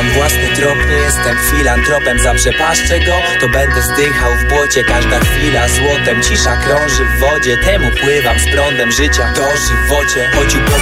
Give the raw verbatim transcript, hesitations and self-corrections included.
własny trop, nie jestem filantropem. Zaprzepaszczę go, to będę zdychał w błocie. Każda chwila złotem, cisza krąży w wodzie. Temu pływam z prądem życia dożywocie. Chodził po